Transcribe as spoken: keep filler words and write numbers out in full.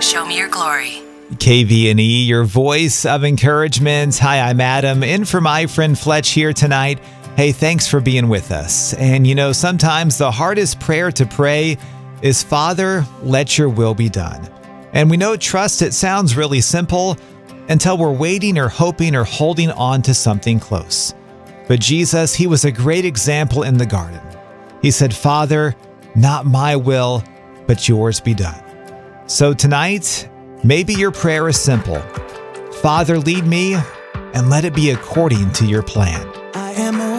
Show Me Your Glory. K V N E, your voice of encouragement. Hi, I'm Adam, in for my friend Fletch here tonight. Hey, thanks for being with us. And you know, sometimes the hardest prayer to pray is, Father, let your will be done. And we know trust, it sounds really simple until we're waiting or hoping or holding on to something close. But Jesus, he was a great example in the garden. He said, Father, not my will, but yours be done. So tonight, maybe your prayer is simple. Father, lead me and let it be according to your plan. I am